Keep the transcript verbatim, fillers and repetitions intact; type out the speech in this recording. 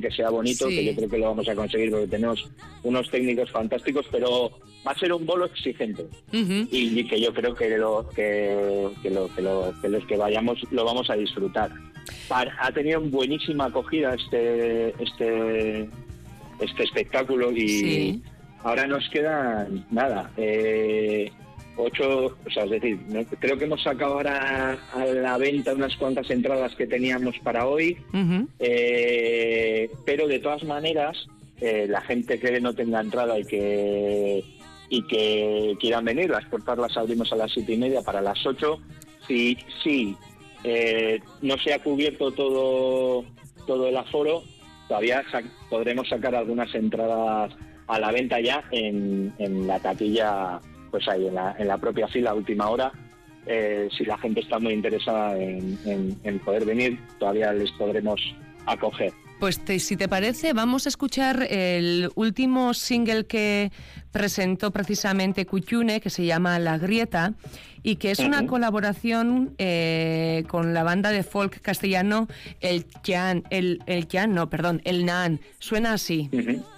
que sea bonito, Sí. que yo creo que lo vamos a conseguir porque tenemos unos técnicos fantásticos, pero va a ser un bolo exigente. Uh-huh. Y, y que yo creo que, lo, que, que, lo, que, lo, que los que vayamos lo vamos a disfrutar. Para, ha tenido buenísima acogida este este este espectáculo y Sí. ahora nos quedan nada eh, ocho, o sea, es decir, no, creo que hemos sacado ahora a la venta unas cuantas entradas que teníamos para hoy, Uh-huh. eh, pero de todas maneras eh, la gente que no tenga entrada y que y que quieran venir, las puertas las abrimos a las siete y media para las ocho. Si sí eh, no se ha cubierto todo todo el aforo, todavía sa- podremos sacar algunas entradas a la venta ya en, en la taquilla, pues ahí en la, en la propia fila a última hora. Eh, si la gente está muy interesada en, en, en poder venir, todavía les podremos acoger. Pues te, si te parece, vamos a escuchar el último single que presentó precisamente Kuchune, que se llama La Grieta, y que es una Uh-huh. colaboración eh, con la banda de folk castellano El Chan, el, el Chan, no, perdón, El Nan. Suena así. Uh-huh.